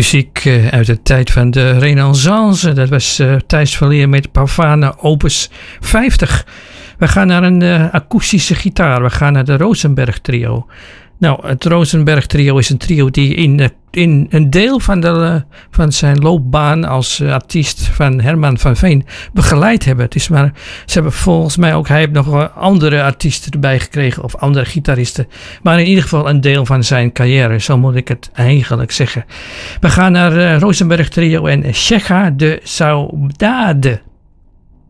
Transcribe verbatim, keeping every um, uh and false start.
Muziek uh, uit de tijd van de Renaissance. Dat was uh, Thijs van Leer met Pavane Opus vijftig. We gaan naar een uh, akoestische gitaar. We gaan naar de Rosenberg Trio. Nou, het Rosenberg Trio is een trio die in, uh, in een deel van, de, uh, van zijn loopbaan als uh, artiest van Herman van Veen begeleid hebben. Het is maar, ze hebben volgens mij ook, hij heeft nog uh, andere artiesten erbij gekregen of andere gitaristen. Maar in ieder geval een deel van zijn carrière, zo moet ik het eigenlijk zeggen. We gaan naar uh, Rosenberg Trio en Checha de Saudade.